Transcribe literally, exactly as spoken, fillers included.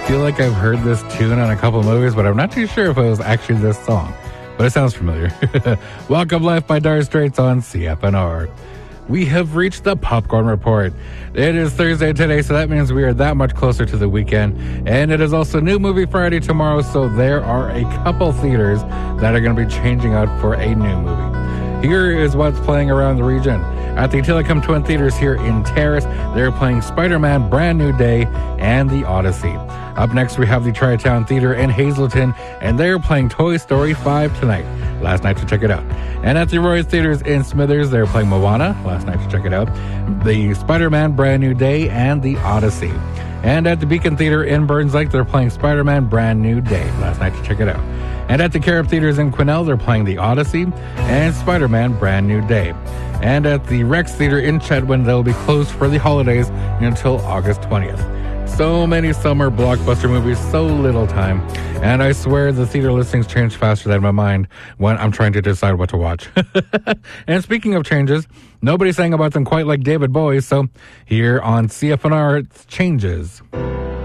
feel like I've heard this tune on a couple movies, but I'm not too sure if it was actually this song. But it sounds familiar. Welcome Life by Dire Straits on C F N R. We have reached the Popcorn Report. It is Thursday today, so that means we are that much closer to the weekend. And it is also New Movie Friday tomorrow, so there are a couple theaters that are going to be changing out for a new movie. Here is what's playing around the region. At the Telecom Twin Theaters here in Terrace, they're playing Spider-Man Brand New Day and The Odyssey. Up next, we have the Tri-Town Theater in Hazleton, and they're playing Toy Story five tonight. Last night to check it out. And at the Roy's Theaters in Smithers, they're playing Moana. Last night to check it out. The Spider-Man Brand New Day and The Odyssey. And at the Beacon Theater in Burns Lake, they're playing Spider-Man Brand New Day. Last night to check it out. And at the Carob Theaters in Quesnel, they're playing The Odyssey and Spider-Man Brand New Day. And at the Rex Theater in Chetwynd, they'll be closed for the holidays until August twentieth. So many summer blockbuster movies, so little time. And I swear the theater listings change faster than my mind when I'm trying to decide what to watch. And speaking of changes, nobody sang about them quite like David Bowie, so here on C F N R, it's Changes.